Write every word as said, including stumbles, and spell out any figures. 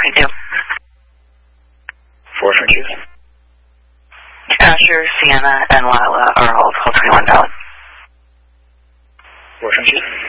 twenty-two. Four Frenchies. Asher, Sienna, and Lila are all twelve twenty-one valid. Four Frenchies.